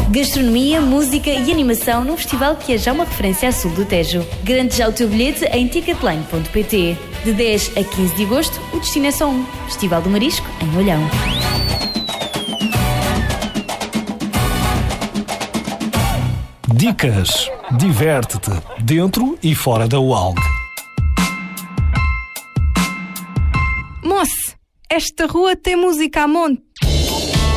Gastronomia, música e animação num festival que é já uma referência a sul do Tejo. Garante já o teu bilhete em ticketline.pt. De 10 a 15 de agosto, o destino é só um. Festival do Marisco, em Olhão. Dicas. Diverte-te, dentro e fora da UALG. Moço, esta rua tem música a monte.